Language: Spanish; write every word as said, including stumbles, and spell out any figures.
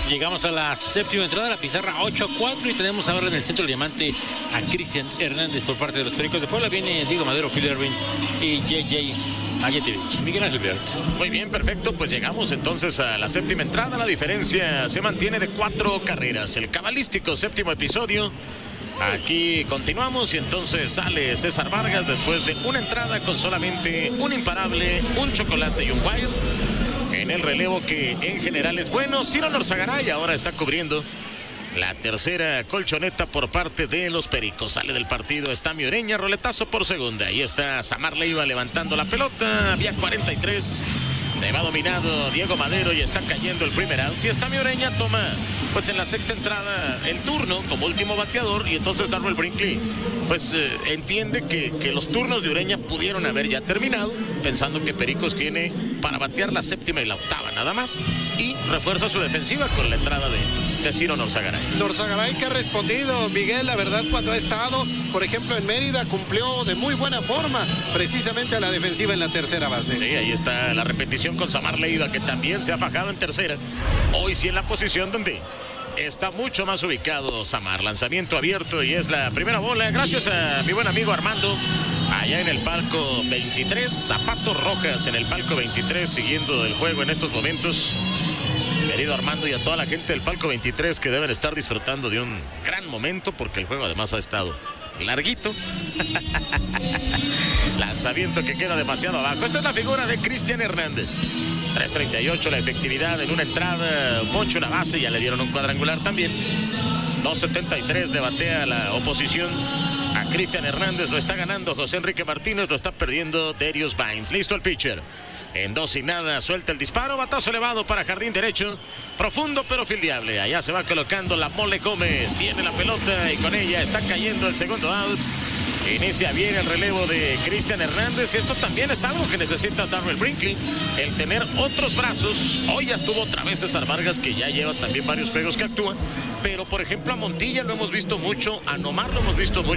Llegamos a la séptima entrada, la pizarra ocho a cuatro, y tenemos ahora en el centro del diamante a Cristian Hernández por parte de los Pericos de Puebla. Viene Diego Madero, Phil Erwin y J J Ajetevich. Miguel Ángel Beart. Muy bien, perfecto. Pues llegamos entonces a la séptima entrada. La diferencia se mantiene de cuatro carreras. El cabalístico séptimo episodio. Aquí continuamos y entonces sale César Vargas después de una entrada con solamente un imparable, un chocolate y un wire. En el relevo que en general es bueno, Ciro Norzagaray ahora está cubriendo la tercera colchoneta por parte de los Pericos. Sale del partido Estamio Ureña, roletazo por segunda. Ahí está Samar Leiva levantando la pelota, vía cuarenta y tres. Se va dominado Diego Madero y está cayendo el primer out. Y Estamio Ureña toma, pues en la sexta entrada, el turno como último bateador. Y entonces Darrell Brinkley, pues eh, entiende que, que los turnos de Ureña pudieron haber ya terminado, pensando que Pericos tiene para batear la séptima y la octava nada más. Y refuerza su defensiva con la entrada de, de Ciro Norzagaray. Norzagaray que ha respondido, Miguel, la verdad, cuando ha estado, por ejemplo, en Mérida, cumplió de muy buena forma, precisamente a la defensiva en la tercera base. Sí, ahí está la repetición con Samar Leiva, que también se ha fajado en tercera. Hoy sí en la posición donde está mucho más ubicado Samar. Lanzamiento abierto y es la primera bola. Gracias a mi buen amigo Armando, allá en el palco veintitrés. Zapatos Rojas en el palco veintitrés, siguiendo el juego en estos momentos. Querido Armando, y a toda la gente del palco veintitrés que deben estar disfrutando de un gran momento, porque el juego además ha estado larguito. Lanzamiento que queda demasiado abajo. Esta es la figura de Cristian Hernández. tres treinta y ocho la efectividad en una entrada. Poncho una base, ya le dieron un cuadrangular también. dos setenta y tres de batea la oposición a Cristian Hernández. Lo está ganando José Enrique Martínez, lo está perdiendo Darius Vines. Listo el pitcher. En dos y nada, suelta el disparo, batazo elevado para jardín derecho, profundo pero fildeable. Allá se va colocando la Mole Gómez, tiene la pelota y con ella está cayendo el segundo out. Inicia bien el relevo de Cristian Hernández, y esto también es algo que necesita Darrell Brinkley, el tener otros brazos. Hoy ya estuvo otra vez César Vargas, que ya lleva también varios juegos que actúa, pero por ejemplo a Montilla lo hemos visto mucho, a Nomar lo hemos visto mucho.